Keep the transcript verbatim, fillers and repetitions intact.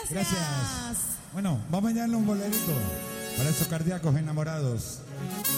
Gracias. Gracias. Bueno, vamos a darle un bolerito para esos cardíacos enamorados.